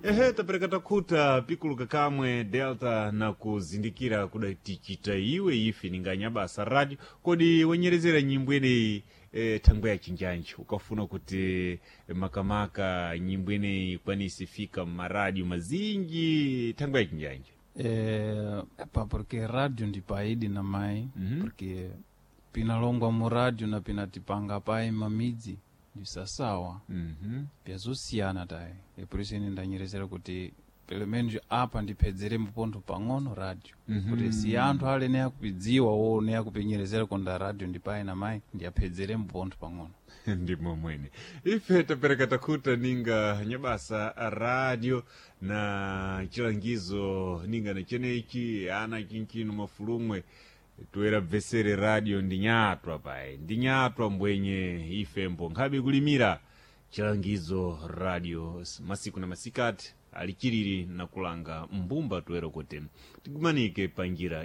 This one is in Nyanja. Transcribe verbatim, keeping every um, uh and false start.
ehe tapereka takhuta pikuluka kamwe delta na kuzindikira kudatichita iwe ife ninganya basa radio kodi wenyerezera nyimbo ineyi e, thangwe ya chinjanji ukafuna kuti makamaka nyimbo ineyi ikwanise fika maradio mazinji thangwe ya chinjanji. É, pá, porque rádio ndi paidi na mai, Mhm. porque pinalongwa mu rádio na pinatipanga pai mamidzi ndi sasawa, Mhm. pyazosiyana tayi. E por isso ine ndanyerezera kuti pelo menos apa ndipedzere mpontho pang'ono rádio. Mhm. Kuti si anthu ale ne akupidziwa wo ne akupenyerezera konda rádio ndi pai na mai ndiyapedzere mpontho pang'ono. ndimo mwene ife tapereka takhuta ninga nyabasa radio na chilangizo ninga na chenechi ana chinchino mafulumwe tuwera bvesere radio ndinyatwa pae ndinyatwa mbwenye ife mbo nkhabe kulimira chilangizo radio masiku na masikati alichiriri na kulanga mbumba tuwera kuti tigumanike panjira